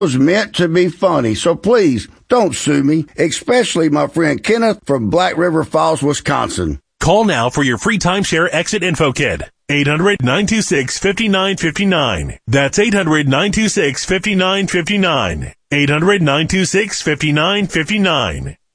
was meant to be funny, so please don't sue me, especially my friend Kenneth from Black River Falls, Wisconsin. Call now for your free timeshare exit info kit. 800-926-5959. That's 800-926-5959. 800-926-5959.